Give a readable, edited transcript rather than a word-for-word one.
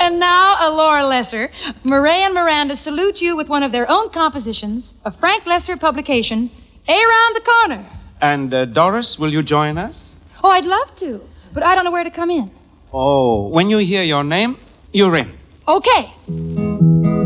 And now, Laura Lesser, Murray and Miranda salute you with one of their own compositions, a Frank Lesser publication, Around the Corner. And Doris, will you join us? Oh, I'd love to, but I don't know where to come in. Oh, when you hear your name, you ring. Okay.